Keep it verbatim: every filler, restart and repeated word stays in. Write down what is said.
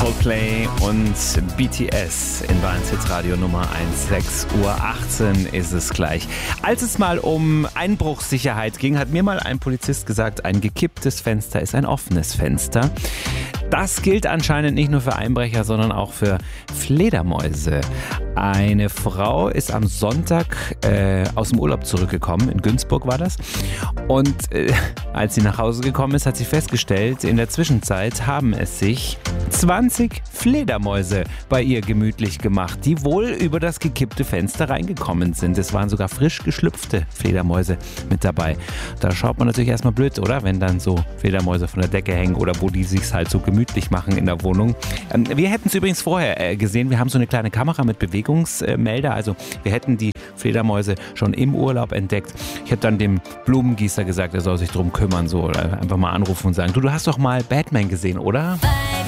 Coldplay und B T S in Bayerns Hitradio Nummer eins. sechs Uhr achtzehn ist es gleich. Als es mal um Einbruchssicherheit ging, hat mir mal ein Polizist gesagt, ein gekipptes Fenster ist ein offenes Fenster. Das gilt anscheinend nicht nur für Einbrecher, sondern auch für Fledermäuse. Eine Frau ist am Sonntag äh, aus dem Urlaub zurückgekommen, in Günzburg war das. Und äh, als sie nach Hause gekommen ist, hat sie festgestellt, in der Zwischenzeit haben es sich zwanzig Fledermäuse bei ihr gemütlich gemacht, die wohl über das gekippte Fenster reingekommen sind. Es waren sogar frisch geschlüpfte Fledermäuse mit dabei. Da schaut man natürlich erstmal blöd, oder? Wenn dann so Fledermäuse von der Decke hängen oder wo die sich halt so gemütlich machen in der Wohnung. Ähm, wir hätten es übrigens vorher äh, gesehen. Wir haben so eine kleine Kamera mit Bewegungsmelder. Also wir hätten die Fledermäuse schon im Urlaub entdeckt. Ich habe dann dem Blumengießer gesagt, er soll sich drum kümmern. So, oder einfach mal anrufen und sagen, du, du hast doch mal Batman gesehen, oder?